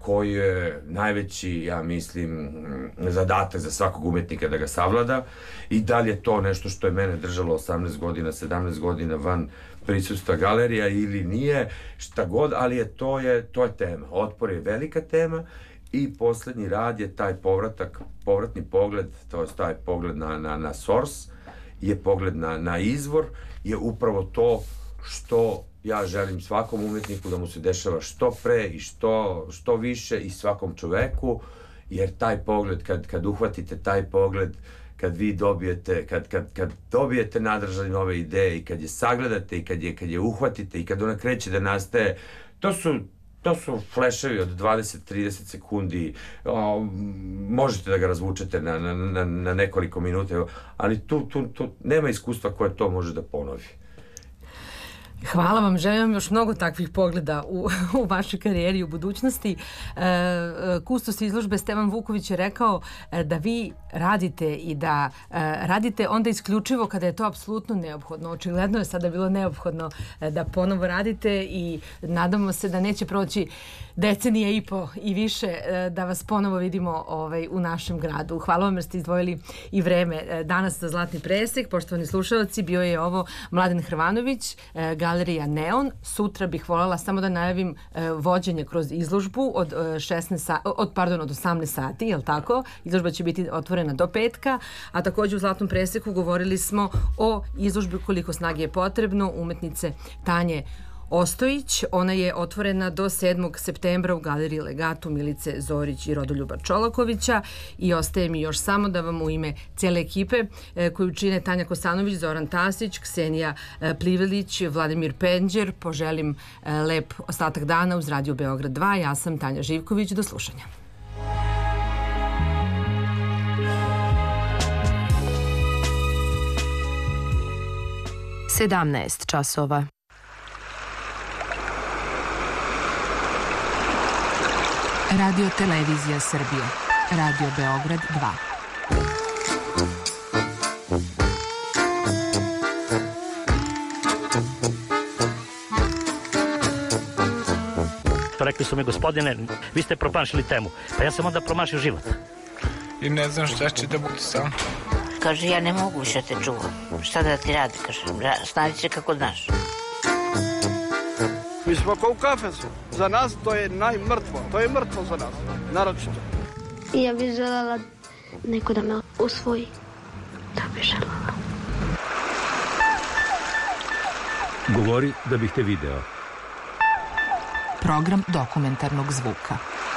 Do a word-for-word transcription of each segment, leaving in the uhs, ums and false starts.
koji je najveći, ja mislim, zadatak za svakog umetnika da ga savlada i da li je to nešto što je mene držalo osamnaest godina, sedamnaest godina van prisustva galerija ili nije, šta god, ali je, to, je, to je tema. Otpor je velika tema i poslednji rad je taj povratak, povratni pogled, to je taj pogled na, na, na source, je pogled na, na izvor, je upravo to što ja želim svakom umetniku da mu se dešava što pre i što, što više i svakom čoveku, jer taj pogled, kad, kad uhvatite taj pogled, kad vi dobijete, kad, kad, kad dobijete nadržaj nove ideje i kad je sagledate i kad je, kad je uhvatite i kad ona kreće da nastaje, to su To su fleševi od dvadeset do trideset sekundi, o, možete da ga razvučete na, na, na, na nekoliko minuta, ali tu, tu, tu nema iskustva koje to može da ponovi. Hvala vam, želim vam još mnogo takvih pogleda u, u vašoj karijeri i u budućnosti. E, kustos izložbe Stevan Vuković je rekao e, da vi radite i da e, radite onda isključivo kada je to apsolutno neophodno. Očigledno je sada bilo neophodno e, da ponovo radite i nadamo se da neće proći decenije i po i više e, da vas ponovo vidimo ovaj, u našem gradu. Hvala vam jer ste izdvojili i vreme e, danas za Zlatni presek. Poštovani slušalci, bio je ovo Mladen Hrvanović, e, Galerija Neon. Sutra bih voljela samo da najavim e, vođenje kroz izložbu od, e, šesnaest sa, od, pardon, od osamnaest sati, je li tako? Izložba će biti otvorena do petka, a također u Zlatnom preseku govorili smo o izložbi Koliko snage je potrebno umetnice Tanje Ostojić. Ona je otvorena do sedmog septembra u Galeriji Legatu Milice Zorić i Rodoljuba Čolakovića i ostaje mi još samo da vam u ime cijele ekipe e, koju čine Tanja Kosanović, Zoran Tasić, Ksenija e, Plivelić, Vladimir Penđer poželim e, lep ostatak dana uz Radio Beograd dva. Ja sam Tanja Živković. Do slušanja. sedamnaest časova. Radio Televizija Srbije. Radio Beograd dva. Rekli su mi, gospodine, vi ste promašili temu. Pa ja sam onda promašio život. I ne znam šta će da bude sam. Kaže, ja ne mogu više te čuvam. Šta da ti radi? Kaže, snađi se kako znaš. Mi smo kao u kafesu. Za nas to je najmrtvo. To je mrtvo za nas. Naročito. Ja bih željela neko da me usvoji. Da bih željela. Govori da bih te video. Program dokumentarnog zvuka.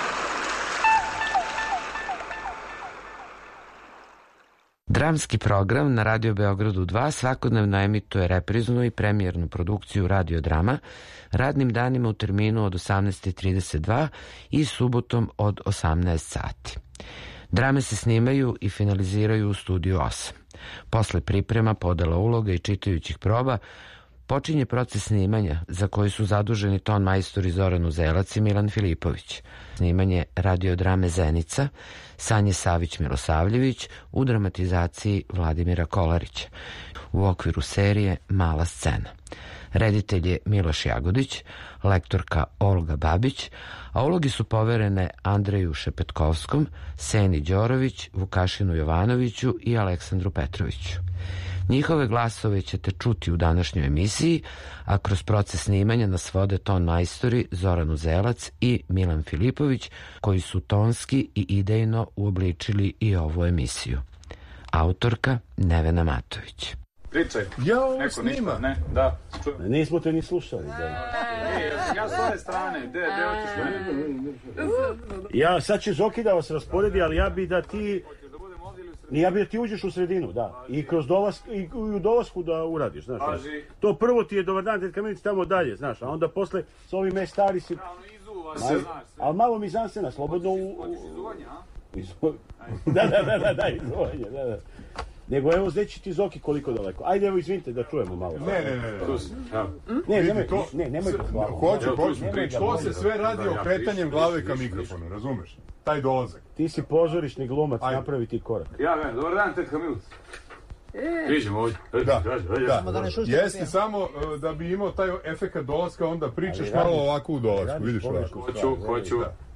Dramski program na Radio Beogradu dva svakodnevno emituje repriznu i premijernu produkciju radiodrama radnim danima u terminu od osamnaest i trideset dva i subotom od osamnaest sati. Drame se snimaju i finaliziraju u studiju osam. Posle priprema, podela uloga i čitajućih proba počinje proces snimanja za koji su zaduženi ton majstori Zoran Uzelac i Milan Filipović. Snimanje radiodrame Zenica, Sanje Savić Milosavljević u dramatizaciji Vladimira Kolarića u okviru serije Mala scena. Reditelj je Miloš Jagodić, lektorka Olga Babić, a ulogi su poverene Andreju Šepetkovskom, Seni Đorović, Vukašinu Jovanoviću i Aleksandru Petroviću. Njihove glasove ćete čuti u današnjoj emisiji, a kroz proces snimanja nas vode ton majstori Zoran Uzelac i Milan Filipović, koji su tonski i idejno uobličili i ovu emisiju. Autorka Nevena Matović. Pričaj. Ja ovo Neko snima. Ništa, ne, da. Čujem. Nismo te ni slušali. Da. E, ja s ove strane, gde, gde hoćeš? Ja, sad će Zoki da vas rasporedi, ali ja bi da ti... Ja bi da ti uđeš u sredinu, da. I kroz dolaz, i u dolasku da uradiš, znaš. Paži. To prvo ti je dobar dan, tetka Milić, tamo dalje, znaš. A onda posle, s ovim me stari si... Ali malo mizanscena, slobodno u... Hoćeš izuvanje, a? Izuvanje. Da, da, da, da, da, izuvanje, da, da. Nego evo zdeći ti Zoki koliko daleko. Ajde evo izvinite da čujemo malo. Ne, ne, ne. Ne, nemoj, ne, nemoj po glavu. Hoću, hoću. To se sve radi okretanjem glave ka mikrofonu, razumeš? Taj dolazak. Ti si pozorišni glumac, napravi ti korak. Ja, ne, dobar dan, tetka Milić. Priđemo ovdje. Da, da. Jeste samo da bi imao taj efekat dolaska, onda pričaš malo ovako u dolasku, vidiš ovako. Hoću, hoću.